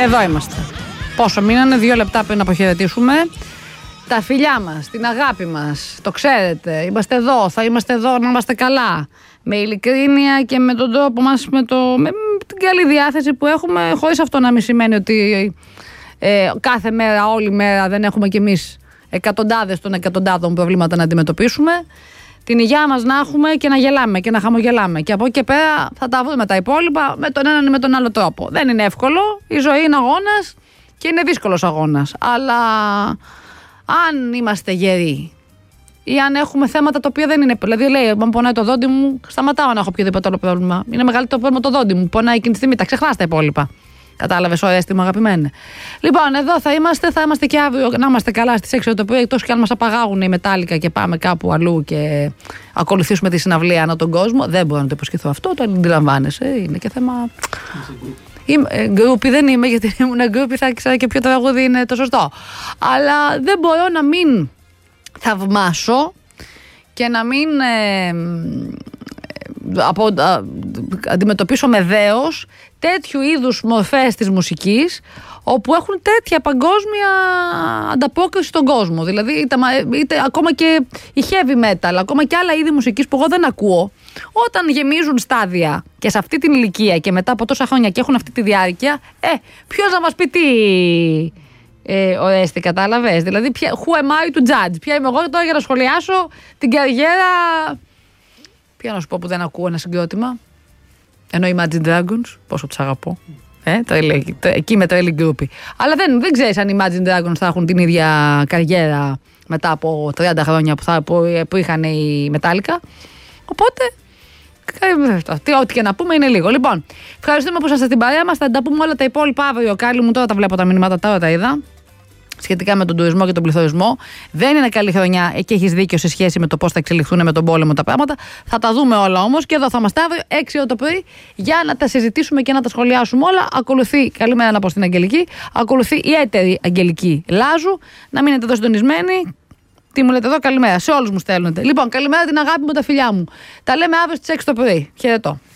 Εδώ είμαστε. Πόσο μείνανε, 2 λεπτά πριν αποχαιρετήσουμε. Τα φιλιά μας, την αγάπη μας, το ξέρετε. Είμαστε εδώ, θα είμαστε εδώ να είμαστε καλά. Με ειλικρίνεια και με τον τρόπο μας, με την καλή διάθεση που έχουμε, χωρίς αυτό να μην σημαίνει ότι κάθε μέρα, όλη μέρα δεν έχουμε κι εμείς εκατοντάδες των εκατοντάδων προβλήματα να αντιμετωπίσουμε. Την υγεία μας να έχουμε και να γελάμε και να χαμογελάμε. Και από εκεί και πέρα θα τα βρούμε τα υπόλοιπα με τον έναν ή με τον άλλο τρόπο. Δεν είναι εύκολο. Η ζωή είναι αγώνας και είναι δύσκολος αγώνας. Αλλά αν είμαστε γεροί ή αν έχουμε θέματα τα οποία δεν είναι. Δηλαδή, λέει, αν πονάει το δόντι μου, σταματάω να έχω οποιοδήποτε άλλο πρόβλημα. Είναι μεγαλύτερο πρόβλημα το δόντι μου. Πονάει εκείνη τη στιγμή, τα ξεχνάς τα υπόλοιπα. Κατάλαβες, Ορέστη μου, αγαπημένε. Λοιπόν, εδώ θα είμαστε και αύριο να είμαστε καλά στις 6 το πρωί. Εκτός και αν μας απαγάγουν οι Μετάλλικα και πάμε κάπου αλλού και ακολουθήσουμε τη συναυλία ανά τον κόσμο. Δεν μπορώ να το υποσχεθώ αυτό, το αντιλαμβάνεσαι. Είναι και θέμα. Γκρούπι δεν είμαι, γιατί ήμουν γκρούπι, θα ήξερα και ποιο τραγούδι είναι το σωστό. Αλλά δεν μπορώ να μην θαυμάσω και να μην αντιμετωπίσω με δέος τέτοιου είδους μορφές της μουσικής όπου έχουν τέτοια παγκόσμια ανταπόκριση στον κόσμο. Δηλαδή είτε ακόμα και η heavy metal, ακόμα και άλλα είδη μουσικής που εγώ δεν ακούω, όταν γεμίζουν στάδια και σε αυτή την ηλικία και μετά από τόσα χρόνια και έχουν αυτή τη διάρκεια, ποιος να μας πει τι Ορέστη, κατάλαβες? Δηλαδή, who am I to judge? Ποια είμαι εγώ τώρα για να σχολιάσω την καριέρα. Ποια να σου πω που δεν ακούω ένα συγκρότημα? Ενώ Imagine Dragons, πόσο τους αγαπώ. Εκεί με τρέλη γκρούπι. Αλλά δεν ξέρεις αν οι Imagine Dragons θα έχουν την ίδια καριέρα μετά από 30 χρόνια που είχαν οι Metallica. Οπότε, ό,τι και να πούμε είναι λίγο. Λοιπόν, ευχαριστούμε που είσαστε στην παρέα μας. Θα τα πούμε όλα τα υπόλοιπα αύριο. Κάλλη μου, τώρα τα βλέπω τα μηνύματα, τώρα τα είδα. Σχετικά με τον τουρισμό και τον πληθωρισμό. Δεν είναι καλή χρονιά και έχεις δίκιο σε σχέση με το πώς θα εξελιχθούν με τον πόλεμο τα πράγματα. Θα τα δούμε όλα όμως και εδώ θα είμαστε αύριο 6 το πρωί για να τα συζητήσουμε και να τα σχολιάσουμε όλα. Ακολουθεί, καλημέρα να πω στην Αγγελική, ακολουθεί η έτερη Αγγελική Λάζου. Να μείνετε εδώ συντονισμένοι. Τι μου λέτε εδώ, καλημέρα. Σε όλους μου στέλνετε. Λοιπόν, καλημέρα την αγάπη μου, τα φιλιά μου. Τα λέμε αύριο στις 6 το πρωί. Χαιρετώ.